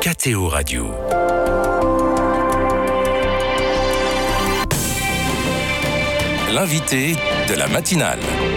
KTO Radio. L'invité de la matinale.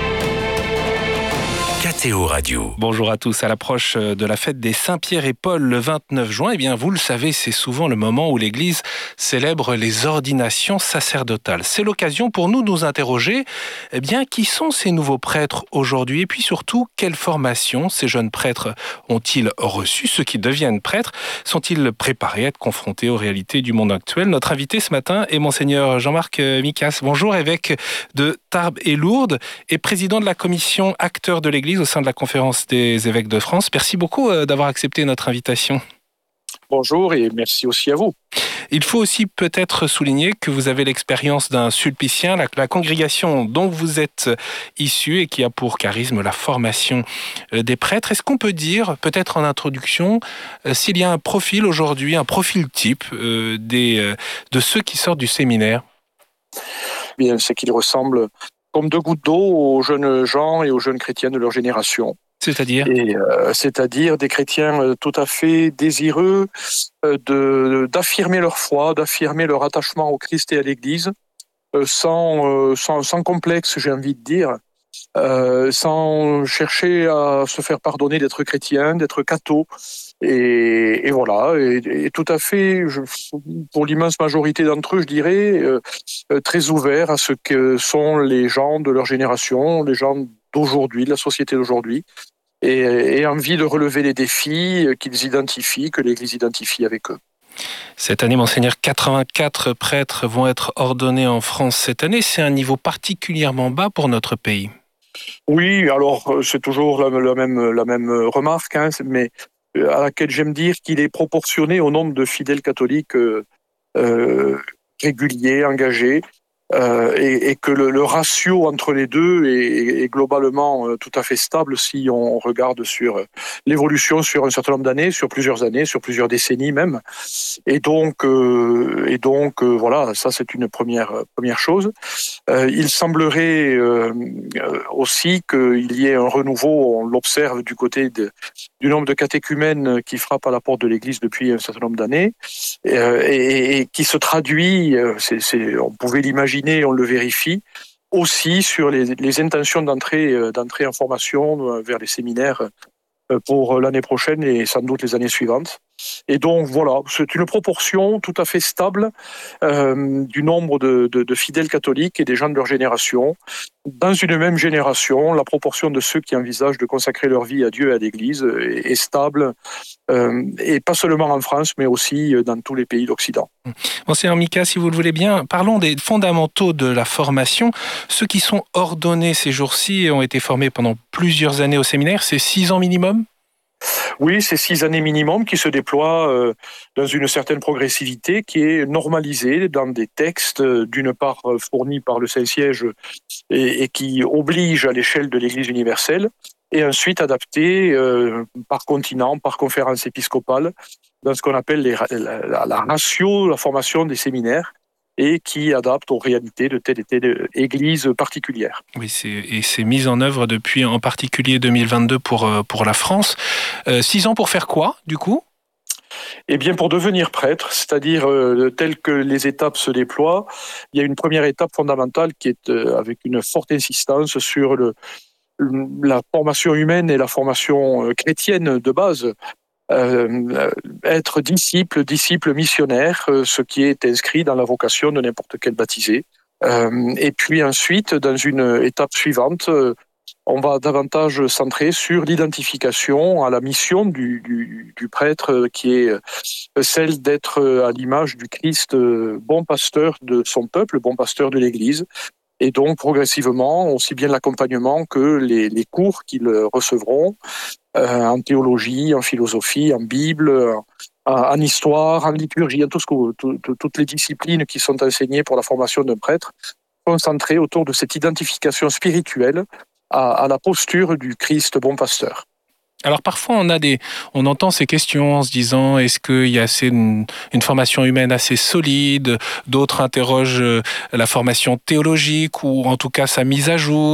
KTO Radio. Bonjour à tous. À l'approche de la fête des Saint-Pierre et Paul le 29 juin, eh bien, vous le savez, c'est souvent le moment où l'Église célèbre les ordinations sacerdotales. C'est l'occasion pour nous de nous interroger, eh bien, qui sont ces nouveaux prêtres aujourd'hui? Et puis surtout, quelle formation ces jeunes prêtres ont-ils reçu? Ceux qui deviennent prêtres, sont-ils préparés à être confrontés aux réalités du monde actuel? Notre invité ce matin est Monseigneur Jean-Marc Micas. Bonjour, évêque de Tarbes et Lourdes et président de la commission acteurs de l'Église au sein de la Conférence des évêques de France. Merci beaucoup d'avoir accepté notre invitation. Bonjour et merci aussi à vous. Il faut aussi peut-être souligner que vous avez l'expérience d'un sulpicien, la congrégation dont vous êtes issu et qui a pour charisme la formation des prêtres. Est-ce qu'on peut dire, peut-être en introduction, s'il y a un profil aujourd'hui, un profil type de ceux qui sortent du séminaire? Bien, c'est qu'ils ressemblent comme deux gouttes d'eau aux jeunes gens et aux jeunes chrétiens de leur génération. C'est-à-dire C'est-à-dire des chrétiens tout à fait désireux d'affirmer leur foi, d'affirmer leur attachement au Christ et à l'Église, sans complexe, j'ai envie de dire, sans chercher à se faire pardonner d'être chrétien, d'être catho. Et voilà, et tout à fait, pour l'immense majorité d'entre eux, je dirais, très ouverts à ce que sont les gens de leur génération, les gens d'aujourd'hui, de la société d'aujourd'hui, et envie de relever les défis qu'ils identifient, que l'Église identifie avec eux. Cette année, Monseigneur, 84 prêtres vont être ordonnés en France cette année. C'est un niveau particulièrement bas pour notre pays. Oui, alors c'est toujours la même remarque, hein, mais à laquelle j'aime dire qu'il est proportionné au nombre de fidèles catholiques réguliers, engagés, et que le ratio entre les deux est globalement tout à fait stable si on regarde sur l'évolution sur un certain nombre d'années, sur plusieurs décennies même. Et donc voilà, ça c'est une première chose. Il semblerait aussi qu'il y ait un renouveau, on l'observe du côté du nombre de catéchumènes qui frappent à la porte de l'Église depuis un certain nombre d'années, et qui se traduit, on pouvait l'imaginer, on le vérifie, aussi sur les intentions d'entrée en formation vers les séminaires pour l'année prochaine et sans doute les années suivantes. Et donc voilà, c'est une proportion tout à fait stable du nombre de fidèles catholiques et des gens de leur génération. Dans une même génération, la proportion de ceux qui envisagent de consacrer leur vie à Dieu et à l'Église est stable, et pas seulement en France, mais aussi dans tous les pays d'Occident. Monseigneur Micas, si vous le voulez bien, parlons des fondamentaux de la formation. Ceux qui sont ordonnés ces jours-ci et ont été formés pendant plusieurs années au séminaire, c'est 6 ans minimum ? Oui, c'est 6 années minimum qui se déploient dans une certaine progressivité qui est normalisée dans des textes, d'une part fournis par le Saint-Siège et qui obligent à l'échelle de l'Église universelle, et ensuite adaptés par continent, par conférence épiscopale, dans ce qu'on appelle la ratio, la formation des séminaires, et qui adapte aux réalités de telle et telle église particulière. Oui, c'est mis en œuvre depuis en particulier 2022 pour la France. 6 ans pour faire quoi, du coup ? Eh bien, pour devenir prêtre, c'est-à-dire tel que les étapes se déploient, il y a une première étape fondamentale qui est avec une forte insistance sur la formation humaine et la formation chrétienne de base. Être disciple missionnaire, ce qui est inscrit dans la vocation de n'importe quel baptisé. Et puis ensuite, dans une étape suivante, on va davantage centrer sur l'identification à la mission du prêtre, qui est celle d'être à l'image du Christ, bon pasteur de son peuple, bon pasteur de l'Église. Et donc, progressivement, aussi bien l'accompagnement que les cours qu'ils recevront en théologie, en philosophie, en Bible, en histoire, en liturgie, en toutes les disciplines qui sont enseignées pour la formation d'un prêtre, concentrées autour de cette identification spirituelle à la posture du Christ bon pasteur. Alors parfois on entend ces questions en se disant est-ce qu'il y a une formation humaine assez solide? D'autres interrogent la formation théologique ou en tout cas sa mise à jour.